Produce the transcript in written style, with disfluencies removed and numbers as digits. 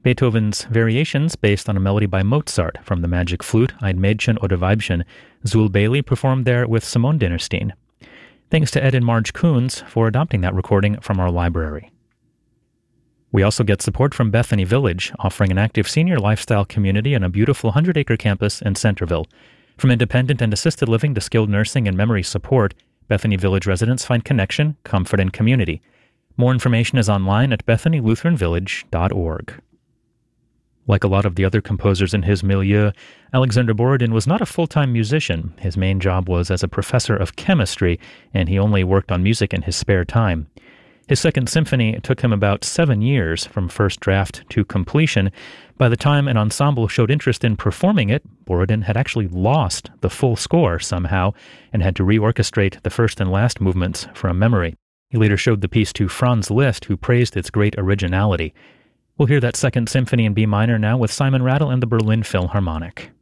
Beethoven's Variations, based on a melody by Mozart from the Magic Flute, Ein Mädchen oder Weibchen. Zul Bailey performed there with Simone Dinnerstein. Thanks to Ed and Marge Coons for adopting that recording from our library. We also get support from Bethany Village, offering an active senior lifestyle community on a beautiful 100-acre campus in Centerville. From independent and assisted living to skilled nursing and memory support, Bethany Village residents find connection, comfort, and community. More information is online at BethanyLutheranVillage.org. Like a lot of the other composers in his milieu, Alexander Borodin was not a full-time musician. His main job was as a professor of chemistry, and he only worked on music in his spare time. His Second Symphony took him about 7 years from first draft to completion. By the time an ensemble showed interest in performing it, Borodin had actually lost the full score somehow and had to reorchestrate the first and last movements from memory. He later showed the piece to Franz Liszt, who praised its great originality. We'll hear that Second Symphony in B minor now with Simon Rattle and the Berlin Philharmonic.